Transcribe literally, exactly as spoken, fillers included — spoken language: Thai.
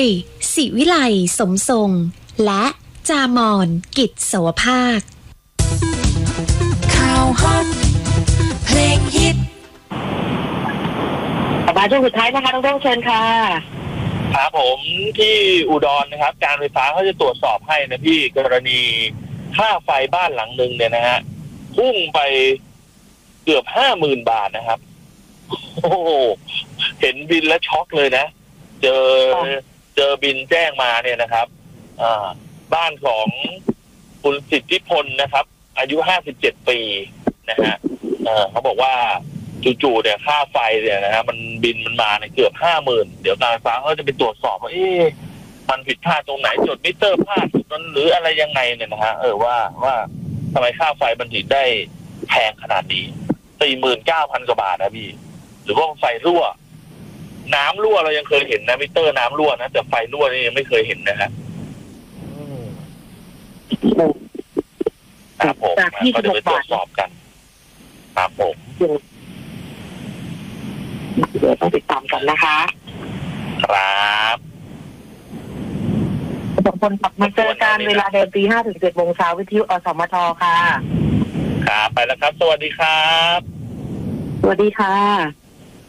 ศิวิไลสมทรงและจามอนกิจโสภาคข่าวฮอตเพลงฮิตมาช่วงสุดท้ายนะคะต้องต้องเชิญค่ะครับผมที่อุดรนะครับการไฟฟ้าเขาจะตรวจสอบให้นะพี่กรณีค่าไฟบ้านหลังหนึ่งเนี่ยนะฮะพุ่งไปเกือบห้าหมื่นบาทนะครับโอ้โหเห็นบินแล้วช็อกเลยนะเจอเจอบินแจ้งมาเนี่ยนะครับอ่าบ้านของคุณสิทธิพลนะครับอายุห้าสิบเจ็ดปีนะฮะเออเขาบอกว่าจู่ๆเนี่ยค่าไฟเนี่ยนะฮะมันบินมันมาเนี่ยเกือบห้าหมื่นเดี๋ยวการไฟฟ้าเขาจะไปตรวจสอบว่าเอ๊ะมันผิดพลาดตรงไหนจดมิเตอร์พลาดหรืออะไรยังไงเนี่ยนะฮะเออว่าว่าทำไมค่าไฟมันถึงได้แพงขนาดนี้สี่หมื่นเก้าพันกว่าบาทนะพี่หรือว่าไฟรั่วน้ำรั่วเรายังเคยเห็นนะมิเตอร์น้ำรั่วนะแต่ไฟรั่วนี่ยังไม่เคยเห็นนะฮะครับผมก็จะไปตรวจสอบกันครับผมเดี๋ยวต้องติดตามกันนะคะครับสองคนกลับมาเจอกันเวลาเดิมตีห้าถึงเจ็ดโมงเช้าวิทยุอสมทค่ะครับไปแล้วครับสวัสดีครับสวัสดีค่ะ